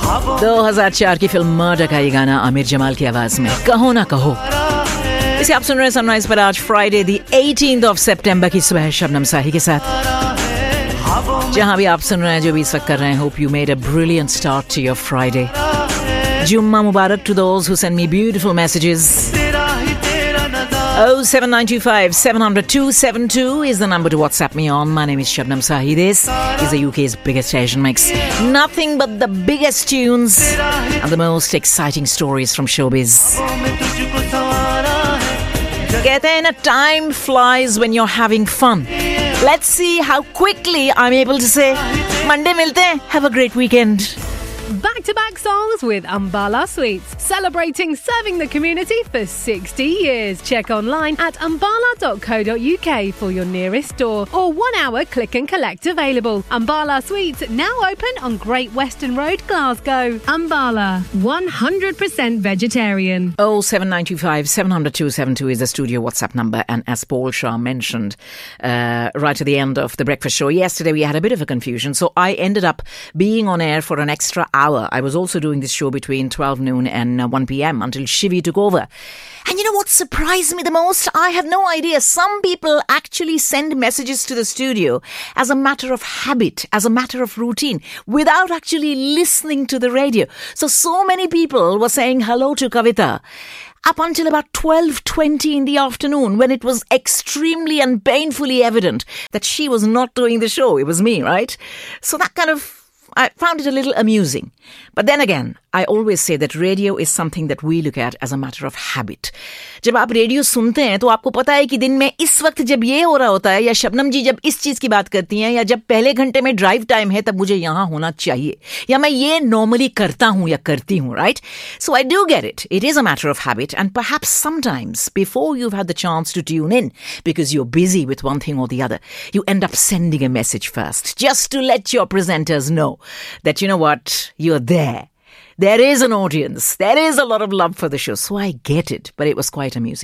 2004 की film murder का ये गाना आमिर जमाल की आवाज में, कहो ना कहो। इसे आप सुन रहे हैं सनराइज पर आज Friday the 18th of September की सुबह शबनम साही के साथ। जहां भी आप सुन रहे हैं, जो भी इस वक्त कर रहे हैं, hope you made a brilliant start to your Friday. जुम्मा मुबारक to those who send me beautiful messages. 07925 700 272 is the number to WhatsApp me on. My name is Shabnam Sahi. This is the UK's biggest Asian mix. Nothing but the biggest tunes and the most exciting stories from showbiz. कहते हैं ना, time flies when you're having fun. Let's see how quickly I'm able to say Monday milte hain. Have a great weekend. Back-to-back songs with Ambala Sweets, celebrating serving the community for 60 years. Check online at ambala.co.uk for your nearest store, or 1 hour click and collect available. Ambala Sweets now open on Great Western Road, Glasgow. Ambala, 100% vegetarian. 07925 700 272 is the studio WhatsApp number, and as Paul Shah mentioned right at the end of the breakfast show yesterday, we had a bit of a confusion, so I ended up being on air for an extra hour. I was also doing this show between 12 noon and 1 p.m. until Shivi took over. And you know what surprised me the most? I had no idea. Some people actually send messages to the studio as a matter of habit, as a matter of routine, without actually listening to the radio. So many people were saying hello to Kavita up until about 12:20 in the afternoon, when it was extremely and painfully evident that she was not doing the show. It was me, right? So that kind of, I found it a little amusing. But then again, I always say that radio is something that we look at as a matter of habit. जब आप radio सुनते हैं तो आपको पता है कि दिन में इस वक्त जब ये हो रहा होता है, या शबनम जी जब इस चीज की बात करती हैं, या जब पहले घंटे में ड्राइव टाइम है, तब मुझे यहाँ होना चाहिए, या मैं ये नॉर्मली करता हूँ या करती हूँ, right? So I do get it. It is a matter of habit, and perhaps sometimes before you've had the chance to tune in, because you're busy with one thing or the other, you end up sending a message first, just to let your presenters know that, you know what, you're there. There is an audience. There is a lot of love for the show. So I get it. But it was quite amusing.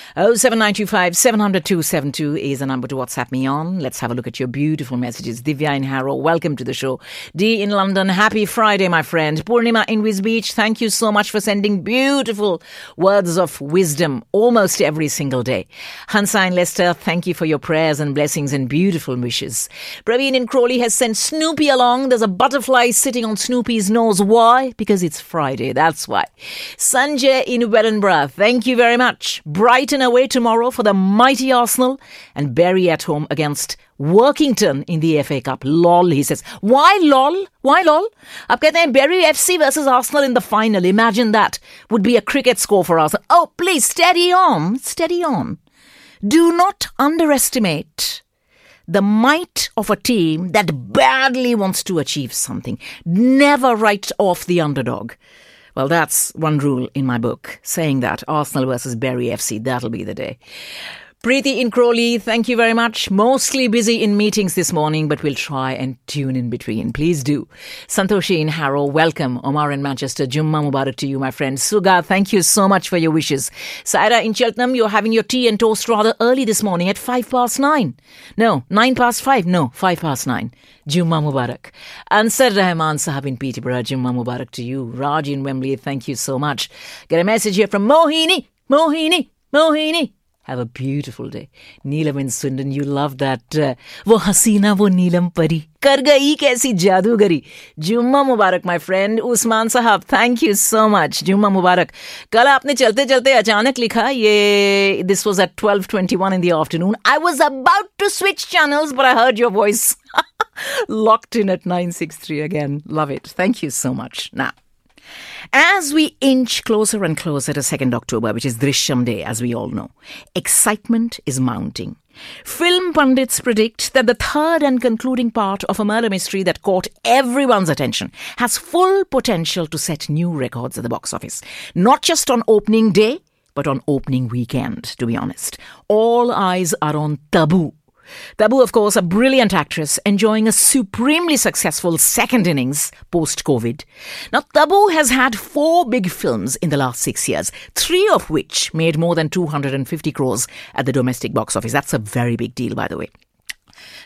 07925 700 272 is the number to WhatsApp me on. Let's have a look at your beautiful messages. Divya in Harrow, welcome to the show. Dee in London, happy Friday, my friend. Purnima in Wiz Beach, thank you so much for sending beautiful words of wisdom almost every single day. Hansa in Leicester, thank you for your prayers and blessings and beautiful wishes. Praveen in Crawley has sent Snoopy along. There's a butterfly sitting on Snoopy's nose. Why? Because it's Friday, that's why. Sanjay in Wellingborough, thank you very much. Brighton away tomorrow for the mighty Arsenal, and Bury at home against Workington in the FA Cup. Lol, he says. Why lol? Why lol? आप कहते हैं Bury FC versus Arsenal in the final. Imagine that. Would be a cricket score for Arsenal. Oh, please, steady on. Steady on. Do not underestimate the might of a team that badly wants to achieve something. Never write off the underdog. Well, that's one rule in my book, saying that Arsenal versus Bury FC, that'll be the day. Preeti in Crawley, thank you very much. Mostly busy in meetings this morning, but we'll try and tune in between. Please do. Santoshi in Harrow, welcome. Omar in Manchester, Jumma Mubarak to you, my friend. Suga, thank you so much for your wishes. Saira in Cheltenham, you're having your tea and toast rather early this morning at 9:05. No, 9:05. No, 9:05. Jumma Mubarak. Ansar Rahman Sahab in Peterborough, Jumma Mubarak to you. Raj in Wembley, thank you so much. Get a message here from Mohini. Have a beautiful day. Neelam in Swindon, you love that. वो हसीना वो नीलम परी कर गई कैसी जादूगरी. जुम्मा मुबारक my friend. Usman साहब, thank you so much. जुम्मा मुबारक. कल आपने चलते चलते अचानक लिखा ये, this was at 12:21 in the afternoon. I was about to switch channels, but I heard your voice. Locked in at 963 again. Love it. Thank you so much. Now, as we inch closer and closer to 2nd October, which is Drishyam Day, as we all know, excitement is mounting. Film pundits predict that the third and concluding part of a murder mystery that caught everyone's attention has full potential to set new records at the box office. Not just on opening day, but on opening weekend, to be honest. All eyes are on Tabu. Tabu, of course, a brilliant actress enjoying a supremely successful second innings post-COVID. Now, Tabu has had 4 big films in the last 6 years, 3 of which made more than 250 crores at the domestic box office. That's a very big deal, by the way.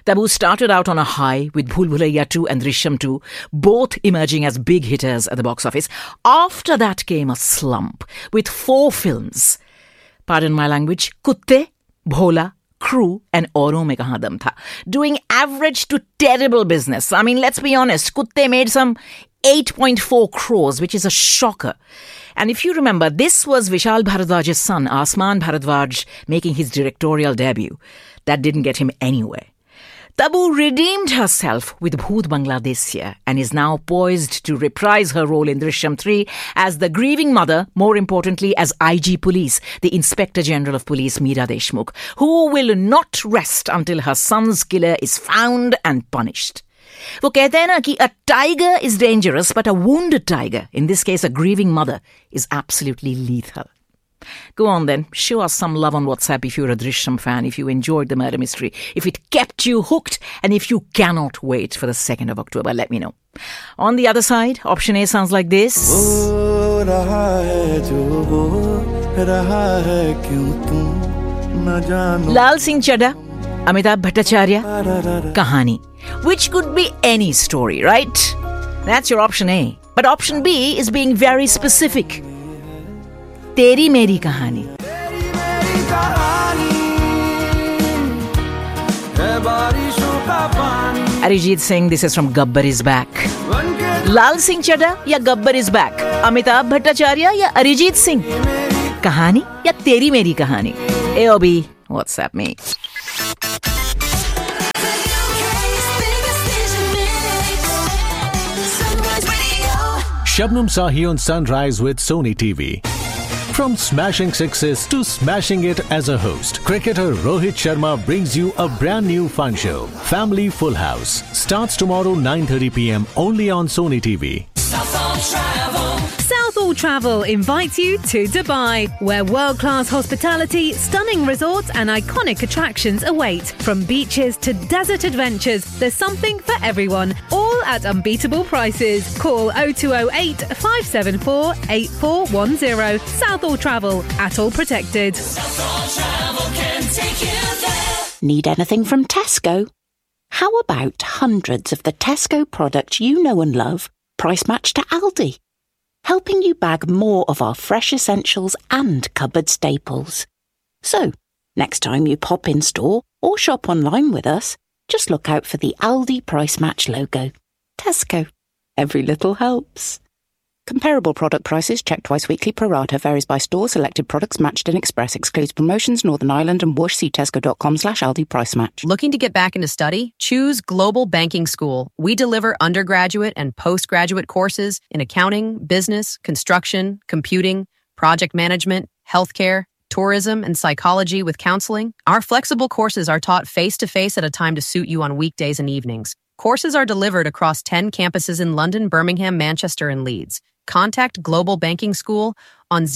Tabu started out on a high with Bhool Bhulaiya 2 and Drishyam 2, both emerging as big hitters at the box office. After that came a slump with 4 films. Pardon my language, Kutte, Bhola, Crew and Auron Mein Kahan Dam Tha, doing average to terrible business. I mean, let's be honest, Kutte made some 8.4 crores, which is a shocker. And if you remember, this was Vishal Bharadwaj's son, Asman Bharadwaj, making his directorial debut. That didn't get him anywhere. Tabu redeemed herself with Bhoot Bangladeshya and is now poised to reprise her role in Drishyam 3 as the grieving mother, more importantly as IG Police, the Inspector General of Police Meera Deshmukh, who will not rest until her son's killer is found and punished. वो कहते हैं ना कि a tiger is dangerous, but a wounded tiger, in this case a grieving mother, is absolutely lethal. Go on then, show us some love on WhatsApp if you're a Drishyam fan, if you enjoyed the murder mystery, if it kept you hooked, and if you cannot wait for the 2nd of October, let me know. On the other side, option A sounds like this. Lal Singh Chadha, Amitabh Bhattacharya, Kahani. Which could be any story, right? That's your option A. But option B is being very specific. Teri Meri Kahani. Arijit Singh, this is from Gabbar is Back. Lal Singh Chadha ya Gabbar is Back? Amitabh Bhattacharya ya Arijit Singh? Kahani ya Teri Meri Kahani? A or B, WhatsApp me. Shabnam Sahi on Sunrise with Sony TV. From smashing sixes to smashing it as a host, cricketer Rohit Sharma brings you a brand new fun show. Family Full House starts tomorrow 9:30 p.m. only on Sony TV. Southall Travel invites you to Dubai, where world-class hospitality, stunning resorts and iconic attractions await. From beaches to desert adventures, there's something for everyone, all at unbeatable prices. Call 0208 574 8410. Southall Travel, Atoll Protected. Southall Travel can take you there. Need anything from Tesco? How about hundreds of the Tesco products you know and love, price matched to Aldi? Helping you bag more of our fresh essentials and cupboard staples. So, next time you pop in store or shop online with us, just look out for the Aldi Price Match logo. Tesco. Every little helps. Comparable product prices checked twice weekly pro rata varies by store. Selected products matched in Express. Excludes promotions, Northern Ireland and Whoosh. See tesco.com/Aldi Price Match. Looking to get back into study? Choose Global Banking School. We deliver undergraduate and postgraduate courses in accounting, business, construction, computing, project management, healthcare, tourism, and psychology with counseling. Our flexible courses are taught face-to-face at a time to suit you on weekdays and evenings. Courses are delivered across 10 campuses in London, Birmingham, Manchester, and Leeds. Contact Global Banking School on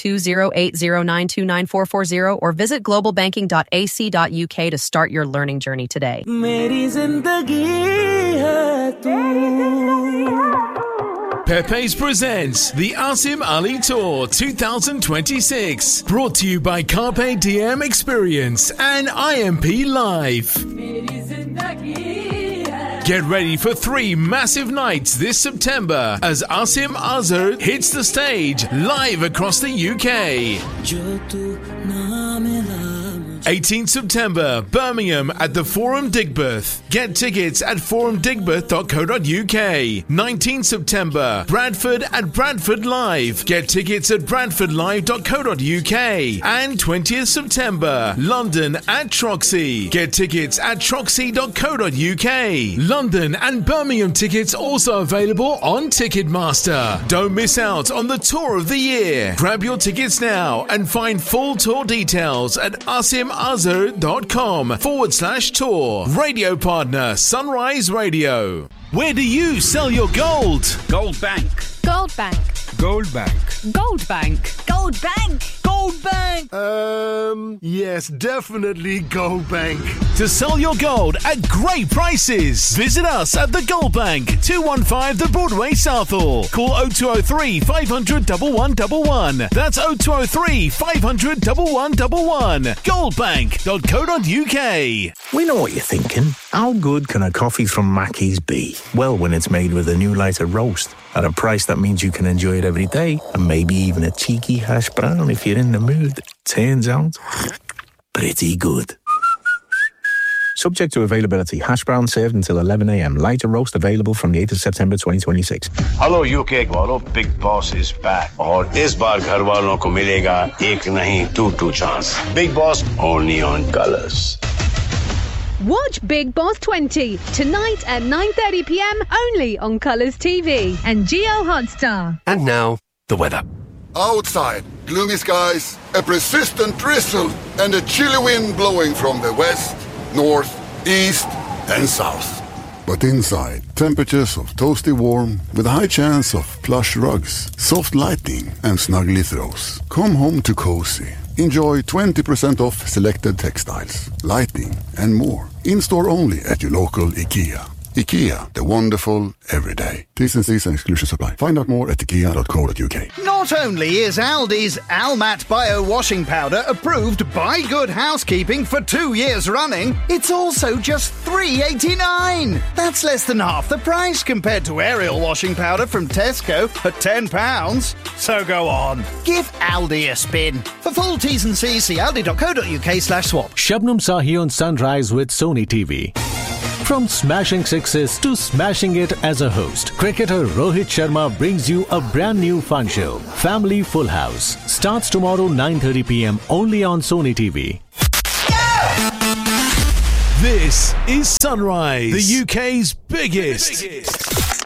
0208092940 or visit globalbanking.ac.uk to start your learning journey today. Pepe's presents the Asim Ali Tour 2026, brought to you by Carpe Diem Experience and IMP Live. Get ready for 3 massive nights this September as Asim Azhar hits the stage live across the UK. 18th September, Birmingham at the Forum Digbeth. Get tickets at forumdigbeth.co.uk. 19th September, Bradford at Bradford Live. Get tickets at bradfordlive.co.uk. And 20th September, London at Troxy. Get tickets at troxy.co.uk. London and Birmingham tickets also available on Ticketmaster. Don't miss out on the tour of the year. Grab your tickets now and find full tour details at asimazhar.com/tour. Radio partner Sunrise Radio. Where do you sell your gold? Gold Bank. Gold Bank. Gold Bank. Gold Bank. Gold Bank. Gold Bank. Yes, definitely Gold Bank. To sell your gold at great prices, visit us at the Gold Bank, 215 the Broadway, Southall. Call 0203 500 1111. That's 0203 500 1111. Goldbank.co.uk. We know what you're thinking. How good can a coffee from Mackey's be? Well, when it's made with a new lighter roast at a price that means you can enjoy it every day, and maybe even a cheeky hash brown if you're in the mood. Turns out, pretty good. Subject to availability. Hash brown served until 11 a.m. Lighter roast available from the 8th of September 2026. Hello UK वालों, Big Boss is back. और इस बार घर वालों को मिलेगा एक नहीं 2 chance. Big Boss only on Colors. Watch Big Boss 20 tonight at 9:30 p.m. only on Colours TV and Geo Hotstar. And now, the weather. Outside, gloomy skies, a persistent drizzle, and a chilly wind blowing from the west, north, east, and south. But inside, temperatures of toasty warm with a high chance of plush rugs, soft lighting, and snuggly throws. Come home to cozy. Enjoy 20% off selected textiles, lighting, and more. In-store only at your local IKEA. IKEA, the wonderful everyday. T's and C's and exclusions apply. Find out more at ikea.co.uk. Not only is Aldi's Almat Bio Washing Powder approved by Good Housekeeping for 2 years running, it's also just $3.89. That's less than half the price compared to Ariel Washing Powder from Tesco at £10. So go on, give Aldi a spin. For full T's and C's, see aldi.co.uk/swap. Shabnam Sahi on Sunrise with Sony TV. From smashing sixes to smashing it as a host, cricketer Rohit Sharma brings you a brand new fun show, Family Full House. Starts tomorrow 9:30 p.m. only on Sony TV. This is Sunrise, the UK's biggest